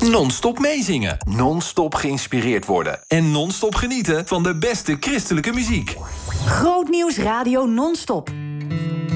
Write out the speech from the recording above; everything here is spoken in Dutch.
Non-stop meezingen. Non-stop geïnspireerd worden. En non-stop genieten van de beste christelijke muziek. Grootnieuws Radio non-stop.